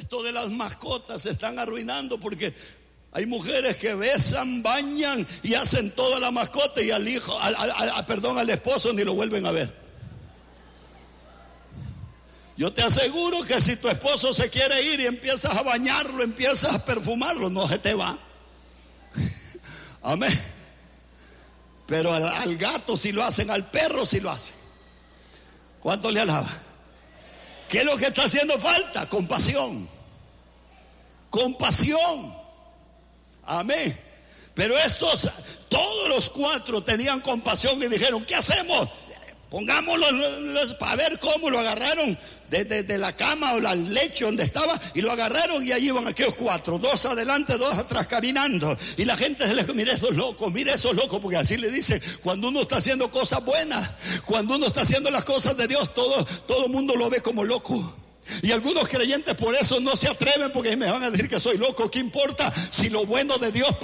Esto de las mascotas se están arruinando porque hay mujeres que besan, bañan y hacen toda la mascota y al hijo, al esposo ni lo vuelven a ver. Yo te aseguro que si tu esposo se quiere ir y empiezas a bañarlo, empiezas a perfumarlo, no se te va. Amén. Pero al gato sí lo hacen, al perro sí lo hacen. ¿Cuánto le alaba? ¿Qué es lo que está haciendo falta? Compasión. Compasión. Amén. Pero todos los cuatro tenían compasión y dijeron, ¿qué hacemos? Pongámoslo para ver cómo. Lo agarraron de la cama o el lecho donde estaba y lo agarraron, y allí iban aquellos cuatro, dos adelante, dos atrás, caminando. Y la gente se les dijo, mire esos locos, porque así le dice, cuando uno está haciendo cosas buenas, cuando uno está haciendo las cosas de Dios, todo el mundo lo ve como loco. Y algunos creyentes por eso no se atreven, porque me van a decir que soy loco. ¿Qué importa si lo bueno de Dios